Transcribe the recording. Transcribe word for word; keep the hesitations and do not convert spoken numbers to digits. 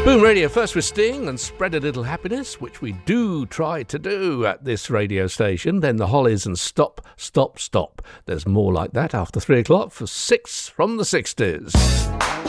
Boom Radio, first with Sting and Spread a Little Happiness, which we do try to do at this radio station. Then the Hollies and Stop, Stop, Stop. There's more like that after three o'clock for six from the sixties.